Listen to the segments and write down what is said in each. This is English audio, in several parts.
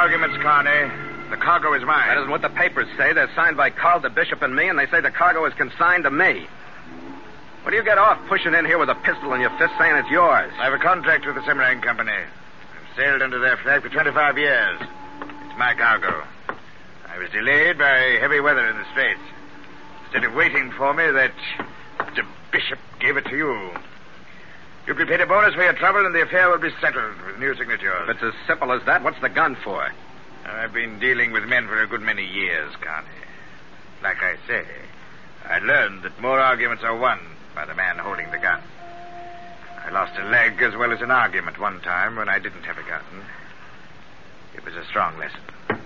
arguments, Carney. The cargo is mine. That isn't what the papers say. They're signed by Carl the Bishop and me, and they say the cargo is consigned to me. What do you get off pushing in here with a pistol in your fist saying it's yours? I have a contract with the Cimarron Company. I've sailed under their flag for 25 years. It's my cargo. I was delayed by heavy weather in the Straits. Instead of waiting for me, that the Bishop gave it to you. You'll be paid a bonus for your trouble, and the affair will be settled with new signatures. If it's as simple as that, what's the gun for? I've been dealing with men for a good many years, Carney. Like I say, I learned that more arguments are won by the man holding the gun. I lost a leg as well as an argument one time when I didn't have a gun. It was a strong lesson.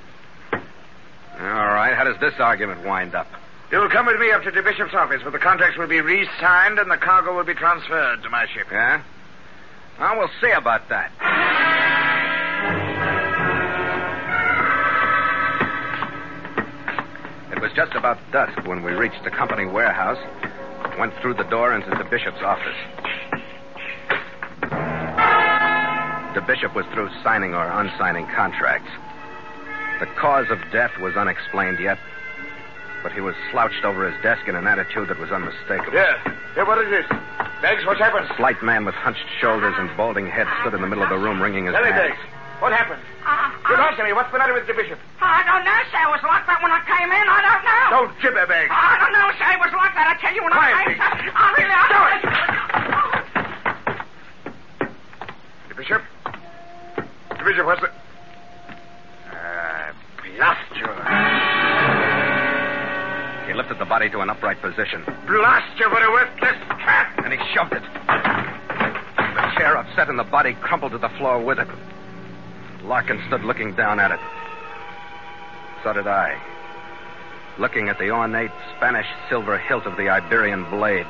All right, how does this argument wind up? You'll come with me up to the Bishop's office where the contracts will be re-signed and the cargo will be transferred to my ship. Yeah? Well, we'll see about that. It was just about dusk when we reached the company warehouse, went through the door into the Bishop's office. The Bishop was through signing or unsigning contracts. The cause of death was unexplained yet, but he was slouched over his desk in an attitude that was unmistakable. Yeah, what is this? Beggs, what's happened? A slight man with hunched shoulders and balding head stood in the middle of the room wringing his Tell me, hands. Beggs, what happened? Good answer me. What's the matter with the Bishop? I don't know, sir. It was like that when I came in. I don't know. Don't gibber, Beggs. I don't know, sir. It was like that. I tell you when Quiet, I came, Beggs. sir. I really... The Bishop? The Bishop, what's the... blast you. He lifted the body to an upright position. Blast you for a worthless cat. And he shoved it. The chair, upset and the body crumpled to the floor with it. Larkin stood looking down at it. So did I. Looking at the ornate Spanish silver hilt of the Iberian blade.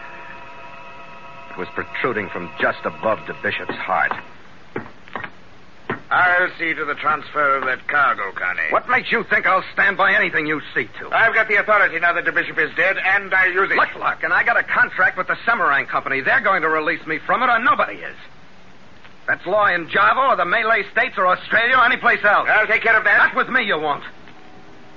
It was protruding from just above the Bishop's heart. I'll see to the transfer of that cargo, Carney. What makes you think I'll stand by anything you see to? I've got the authority now that the Bishop is dead, and I use it. Look, Larkin, I got a contract with the Cimarron Company. They're going to release me from it, or nobody is. That's law in Java, or the Malay States, or Australia, or any place else. I'll take care of that. Not with me, you won't.